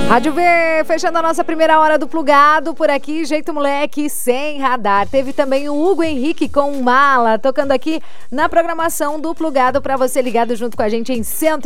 Rádio V, fechando a nossa primeira hora do Plugado, por aqui, Jeito Moleque, sem radar. Teve também o Hugo Henrique com Mala, tocando aqui na programação do Plugado para você ligado junto com a gente em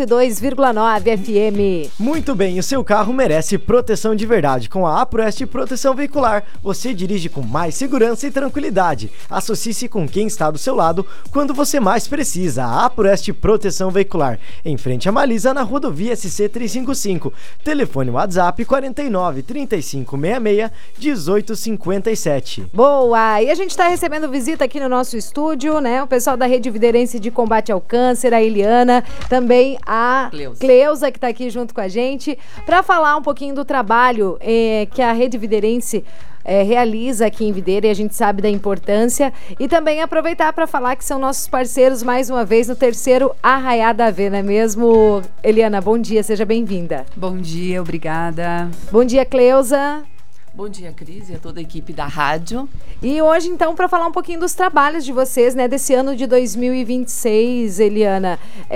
102,9 FM. Muito bem, o seu carro merece proteção de verdade. Com a APROEST Proteção Veicular, você dirige com mais segurança e tranquilidade. Associe-se com quem está do seu lado quando você mais precisa. A APROEST Proteção Veicular, em frente a Malisa, na rodovia SC 355. Telefone WhatsApp 49 35 66 18 57. Boa! E a gente está recebendo visita aqui no nosso estúdio, né? O pessoal da Rede Viderense de Combate ao Câncer, a Eliana, também a Cleusa, que está aqui junto com a gente, para falar um pouquinho do trabalho que a Rede Viderense realiza aqui em Videira, e a gente sabe da importância, e também aproveitar para falar que são nossos parceiros mais uma vez no terceiro Arraiá da V, não é mesmo? Eliana, bom dia, seja bem-vinda. Bom dia, obrigada. Bom dia, Cleusa. Bom dia, Cris, e a toda a equipe da rádio. E hoje, então, para falar um pouquinho dos trabalhos de vocês, né, desse ano de 2026, Eliana,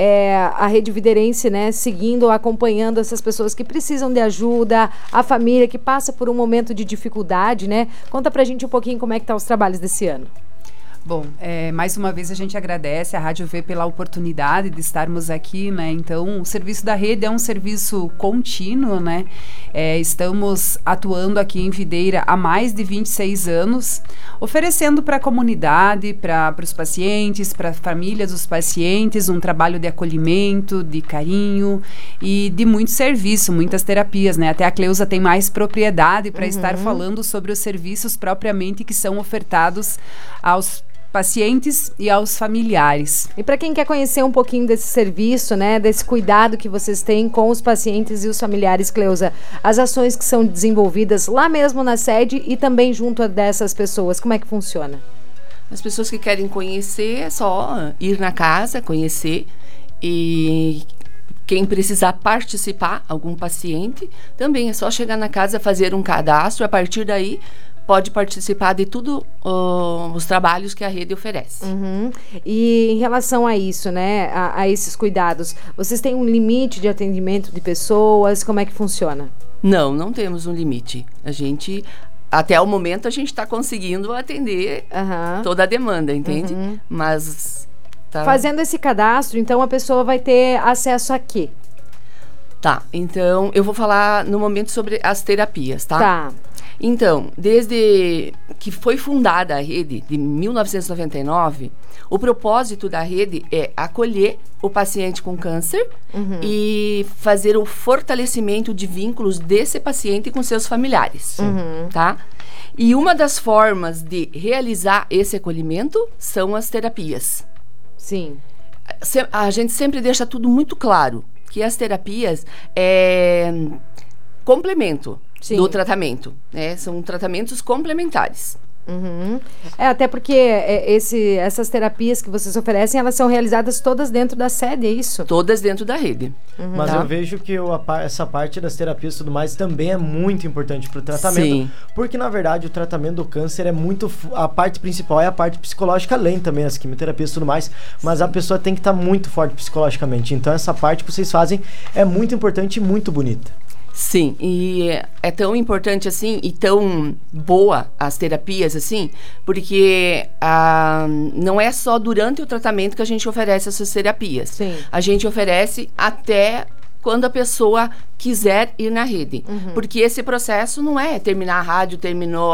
a Rede Viderense, né, seguindo, acompanhando essas pessoas que precisam de ajuda, a família que passa por um momento de dificuldade, né? Conta pra gente um pouquinho como é que tá os trabalhos desse ano. Bom, mais uma vez a gente agradece a Rádio V pela oportunidade de estarmos aqui, né? Então, o serviço da rede é um serviço contínuo, né? Estamos atuando aqui em Videira há mais de 26 anos, oferecendo para a comunidade, para os pacientes, para a família dos pacientes, um trabalho de acolhimento, de carinho e de muito serviço, muitas terapias, né? Até a Cleusa tem mais propriedade para estar falando sobre os serviços propriamente que são ofertados aos pacientes e aos familiares. E para quem quer conhecer um pouquinho desse serviço, né, desse cuidado que vocês têm com os pacientes e os familiares, Cleusa, as ações que são desenvolvidas lá mesmo na sede e também junto a dessas pessoas, como é que funciona? As pessoas que querem conhecer, é só ir na casa, conhecer, e quem precisar participar, algum paciente, também é só chegar na casa, fazer um cadastro, a partir daí pode participar de tudo os trabalhos que a rede oferece. E em relação a isso, né, a esses cuidados, vocês têm um limite de atendimento de pessoas? Como é que funciona? Não temos um limite. Até o momento, a gente está conseguindo atender toda a demanda, entende? Mas fazendo esse cadastro, então a pessoa vai ter acesso a quê? Tá, então eu vou falar no momento sobre as terapias, tá? Tá. Então, desde que foi fundada a rede, de 1999, o propósito da rede é acolher o paciente com câncer e fazer o fortalecimento de vínculos desse paciente com seus familiares, tá? E uma das formas de realizar esse acolhimento são as terapias. Sim. A gente sempre deixa tudo muito claro, que as terapias é complemento do tratamento, né? São tratamentos complementares. Até porque essas terapias que vocês oferecem, elas são realizadas todas dentro da sede, é isso? Todas dentro da rede. Mas eu vejo que essa parte das terapias e tudo mais também é muito importante para o tratamento. Sim. Porque, na verdade, o tratamento do câncer é muito... A parte principal é a parte psicológica, além também as quimioterapias e tudo mais. Mas a pessoa tem que estar muito forte psicologicamente. Então, essa parte que vocês fazem é muito importante e muito bonita. Sim, e é tão importante assim e tão boa as terapias assim, porque não é só durante o tratamento que a gente oferece essas terapias. Sim. A gente oferece até quando a pessoa quiser ir na rede. Porque esse processo não é terminar a rádio, terminou